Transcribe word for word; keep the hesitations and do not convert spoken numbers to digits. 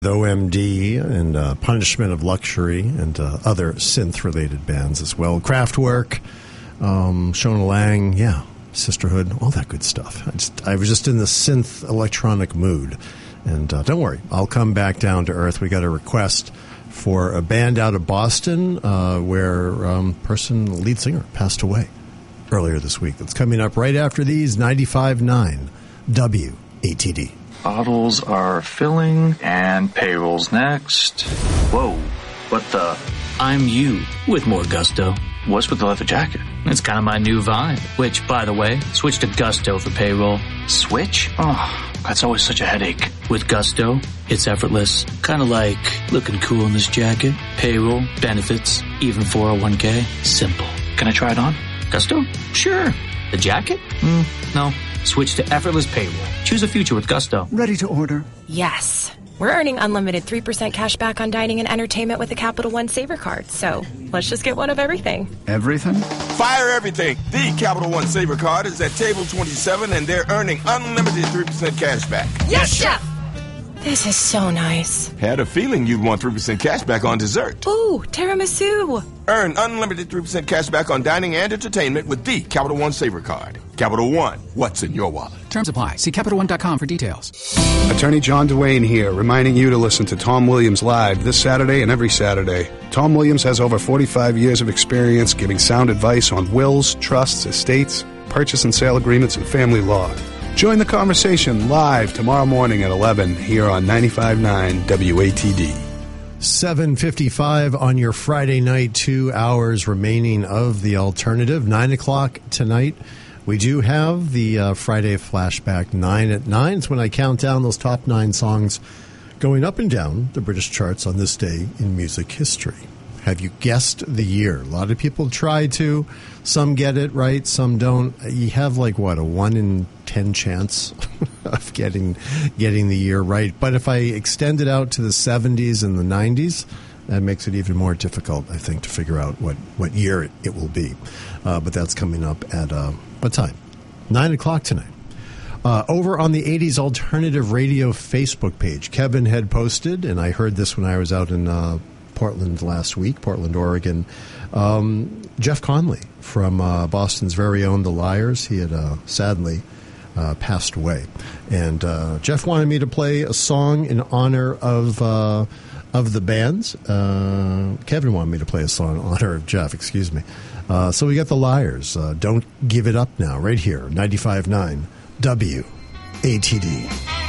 O M D and uh, Punishment of Luxury and uh, other synth-related bands as well. Kraftwerk, um, Shona Lang, yeah, Sisterhood, all that good stuff. I, just, I was just in the synth electronic mood. And uh, don't worry, I'll come back down to earth. We got a request for a band out of Boston uh, where um, person, the lead singer, passed away earlier this week. That's coming up right after these, ninety-five point nine W A T D. Bottles are filling, and payroll's next. Whoa, what the? I'm you with more gusto. What's with the leather jacket? It's kind of my new vibe. Which, by the way, switch to Gusto for payroll. Switch? Oh, that's always such a headache. With Gusto, it's effortless. Kind of like looking cool in this jacket. Payroll, benefits, even four oh one k. Simple. Can I try it on? Gusto? Sure. The jacket? Mm, no. Switch to effortless payroll. Choose a future with Gusto. Ready to order? Yes. We're earning unlimited three percent cash back on dining and entertainment with a Capital One Saver card. So let's just get one of everything. Everything? Fire everything. The Capital One Saver card is at table twenty-seven, and they're earning unlimited three percent cash back. Yes, Chef! This is so nice. Had a feeling you'd want three percent cash back on dessert. Ooh, tiramisu. Earn unlimited three percent cash back on dining and entertainment with the Capital One Saver card. Capital One, what's in your wallet? Terms apply. See Capital One dot com for details. Attorney John Duane here, reminding you to listen to Tom Williams live this Saturday and every Saturday. Tom Williams has over forty-five years of experience giving sound advice on wills, trusts, estates, purchase and sale agreements, and family law. Join the conversation live tomorrow morning at eleven here on ninety-five point nine W A T D. seven fifty-five on your Friday night, two hours remaining of the alternative. nine o'clock tonight. We do have the uh, Friday flashback, nine at nine. It's when I count down those top nine songs going up and down the British charts on this day in music history. Have you guessed the year? A lot of people try to. Some get it right, some don't. You have like, what, a one in ten chance of getting getting the year right. But if I extend it out to the seventies and the nineties, that makes it even more difficult, I think, to figure out what, what year it, it will be. Uh, but that's coming up at uh, what time? nine o'clock tonight. Uh, over on the eighties Alternative Radio Facebook page, Kevin had posted, and I heard this when I was out in uh, Portland last week, Portland, Oregon, um, Jeff Conley from uh, Boston's very own The Liars. He had uh, sadly uh, passed away. And uh, Jeff wanted me to play a song in honor of uh, of the bands. Uh, Kevin wanted me to play a song in honor of Jeff, excuse me. Uh, so we got The Liars. Uh, Don't Give It Up Now, right here, ninety-five point nine W A T D.